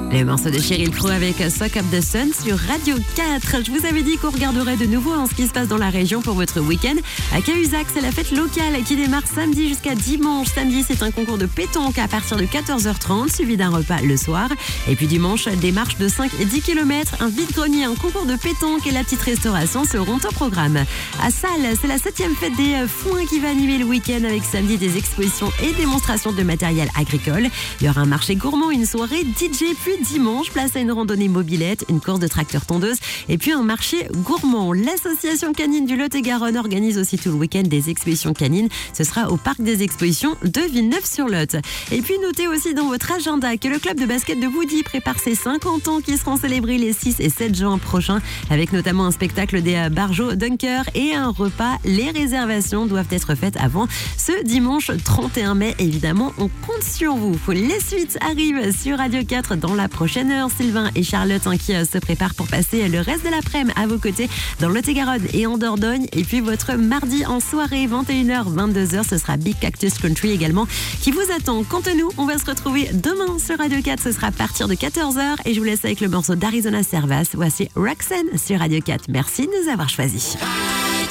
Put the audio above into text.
Les morceaux de Cheryl Crow avec Soak Up the Sun sur Radio 4. Je vous avais dit qu'on regarderait de nouveau ce qui se passe dans la région pour votre week-end. À Cahuzac, c'est la fête locale qui démarre samedi jusqu'à dimanche. Samedi, c'est un concours de pétanque à partir de 14h30, suivi d'un repas le soir. Et puis dimanche, des marches de 5 et 10 km, un vide-grenier, un concours de pétanque et la petite restauration seront au programme. À Salles, c'est la 7e fête des foins qui va animer le week-end avec samedi des expositions et démonstrations de matériel agricole. Il y aura un marché gourmand, une soirée DJ, puis dimanche, place à une randonnée mobilette, une course de tracteur-tondeuse et puis un marché gourmand. L'association canine du Lot-et-Garonne organise aussi tout le week-end des expositions canines. Ce sera au parc des expositions de Villeneuve-sur-Lot. Et puis notez aussi dans votre agenda que le club de basket de Woudy prépare ses 50 ans qui seront célébrés les 6 et 7 juin prochains avec notamment un spectacle des Barjots Dunkers et un repas. Les réservations doivent être faites avant ce dimanche 31 mai. Évidemment, on compte sur vous. Les suites arrivent sur Radio 4 dans la prochaine heure. Sylvain et Charlotte qui se préparent pour passer le reste de l'après-midi à vos côtés dans Lot-et-Garonne et en Dordogne. Et puis votre mardi en soirée, 21h, 22h, ce sera Big Cactus Country également qui vous attend. Quant à nous, on va se retrouver demain sur Radio 4. Ce sera à partir de 14h et je vous laisse avec le morceau d'Arizona Servas. Voici Roxanne sur Radio 4. Merci de nous avoir choisis.